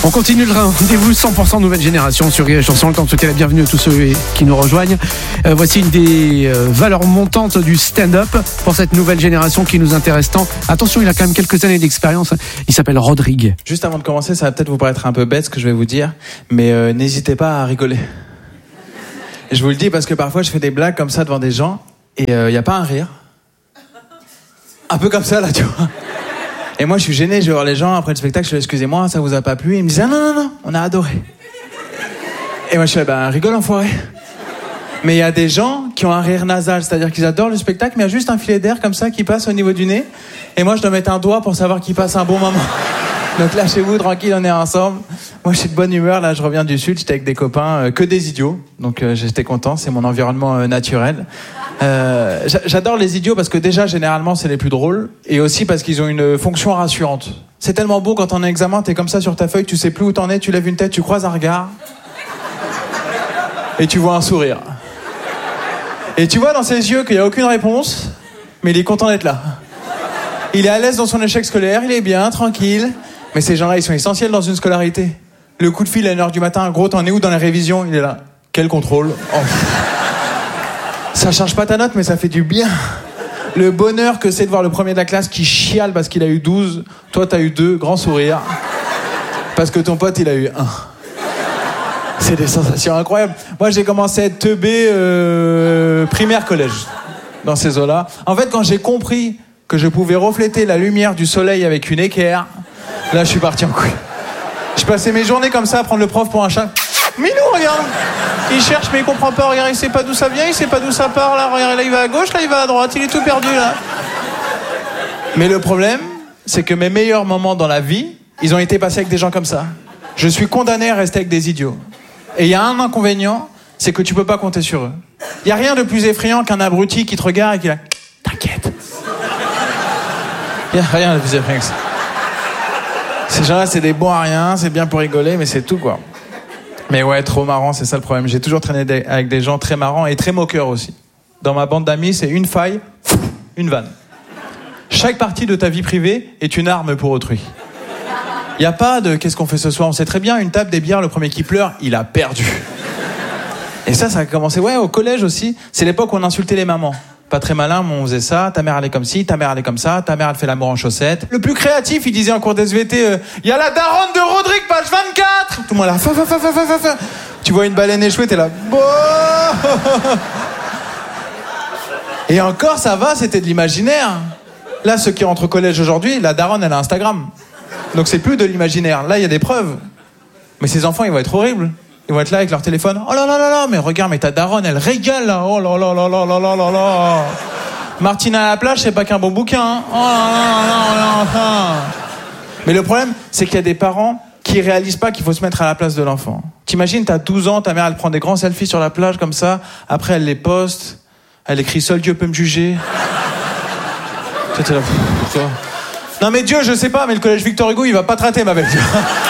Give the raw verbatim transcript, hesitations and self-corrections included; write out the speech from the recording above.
On continue le rendez-vous cent pour cent nouvelle génération sur Rire et Chanson. Le temps de souhaiter la bienvenue à tous ceux qui nous rejoignent. Euh, voici une des euh, valeurs montantes du stand-up pour cette nouvelle génération qui nous intéresse tant. Attention, il a quand même quelques années d'expérience. Il s'appelle Rodrigue. Juste avant de commencer, ça va peut-être vous paraître un peu bête ce que je vais vous dire, mais euh, n'hésitez pas à rigoler. Et je vous le dis parce que parfois je fais des blagues comme ça devant des gens et il euh, n'y a pas un rire. Un peu comme ça là, tu vois. Et moi je suis gêné, je vais voir les gens après le spectacle, je dis excusez-moi, ça vous a pas plu? Ils me disent ah non non non, on a adoré. Et moi je suis là, bah rigole enfoiré. Mais il y a des gens qui ont un rire nasal, c'est-à-dire qu'ils adorent le spectacle, mais il y a juste un filet d'air comme ça qui passe au niveau du nez. Et moi je dois mettre un doigt pour savoir qu'ils passent un bon moment. Donc lâchez-vous, tranquille, on est ensemble. Moi je suis de bonne humeur, là je reviens du sud, j'étais avec des copains, euh, que des idiots. Donc euh, j'étais content, c'est mon environnement euh, naturel. Euh, j'adore les idiots parce que déjà généralement c'est les plus drôles et aussi parce qu'ils ont une fonction rassurante. C'est tellement beau quand on est en examen, t'es comme ça sur ta feuille, tu sais plus où t'en es, tu lèves une tête, tu croises un regard et tu vois un sourire. Et tu vois dans ses yeux qu'il n'y a aucune réponse, mais il est content d'être là. Il est à l'aise dans son échec scolaire, il est bien, tranquille. Mais ces gens-là, ils sont essentiels dans une scolarité. Le coup de fil à une heure du matin, gros, t'en es où dans la révision? Il est là. Quel contrôle? Oh. Ça change pas ta note, mais ça fait du bien. Le bonheur que c'est de voir le premier de la classe qui chiale parce qu'il a eu douze. Toi, t'as eu deux, grand sourire. Parce que ton pote, il a eu un. C'est des sensations incroyables. Moi, j'ai commencé à être teubé euh, primaire, collège. Dans ces eaux-là. En fait, quand j'ai compris que je pouvais refléter la lumière du soleil avec une équerre, là, je suis parti en couille. Je passais mes journées comme ça à prendre le prof pour un chat. Mais nous, regarde. Il cherche, mais il comprend pas. Regarde, il sait pas d'où ça vient, il sait pas d'où ça part. Là, regarde, là, il va à gauche, là, il va à droite. Il est tout perdu, là. Mais le problème, c'est que mes meilleurs moments dans la vie, ils ont été passés avec des gens comme ça. Je suis condamné à rester avec des idiots. Et il y a un inconvénient, c'est que tu peux pas compter sur eux. Il y a rien de plus effrayant qu'un abruti qui te regarde et qui a... T'inquiète. Il y a rien de plus effrayant que ça. Ces gens-là, c'est des bons à rien, c'est bien pour rigoler, mais c'est tout, quoi. Mais ouais, trop marrant, c'est ça le problème. J'ai toujours traîné des, avec des gens très marrants et très moqueurs aussi. Dans ma bande d'amis, c'est une faille, une vanne. Chaque partie de ta vie privée est une arme pour autrui. Il n'y a pas de « qu'est-ce qu'on fait ce soir ?» On sait très bien, une table, des bières, le premier qui pleure, il a perdu. Et ça, ça a commencé, ouais, au collège aussi. C'est l'époque où on insultait les mamans. Pas très malin, mais on faisait ça. Ta mère, elle est comme ci, ta mère, elle est comme ça. Ta mère, elle fait l'amour en chaussettes. Le plus créatif, il disait en cours d'S V T, il euh, y a la daronne de Rodrigue, page vingt-quatre. Tout le monde là, fa, fa, fa, fa, fa, fa, fa. Tu vois une baleine échouée, t'es là, bon. Et encore, ça va, c'était de l'imaginaire. Là, ceux qui rentrent au collège aujourd'hui, la daronne, elle a Instagram. Donc c'est plus de l'imaginaire. Là, il y a des preuves. Mais ces enfants, ils vont être horribles. Ils vont être là avec leur téléphone. Oh là là là là, mais regarde, mais ta daronne, elle régale là. Oh là là là là là là là là. Martine à la plage, c'est pas qu'un bon bouquin. Hein. Oh là là là là là. Mais le problème, c'est qu'il y a des parents qui réalisent pas qu'il faut se mettre à la place de l'enfant. T'imagines, t'as douze ans, ta mère, elle prend des grands selfies sur la plage comme ça. Après, elle les poste. Elle écrit « Seul Dieu peut me juger ». Là, non mais Dieu, je sais pas, mais le collège Victor Hugo, il va pas traiter ma belle.